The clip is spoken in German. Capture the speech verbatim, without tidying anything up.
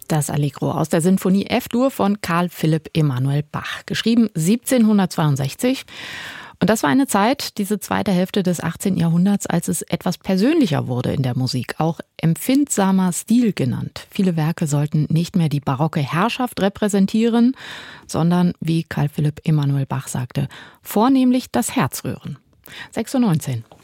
Das Allegro aus der Sinfonie F-Dur von Carl Philipp Emanuel Bach, geschrieben siebzehnhundertzweiundsechzig. Und das war eine Zeit, diese zweite Hälfte des achtzehnten Jahrhunderts, als es etwas persönlicher wurde in der Musik, auch empfindsamer Stil genannt. Viele Werke sollten nicht mehr die barocke Herrschaft repräsentieren, sondern, wie Carl Philipp Emanuel Bach sagte, vornehmlich das Herz rühren. sechs Uhr neunzehn.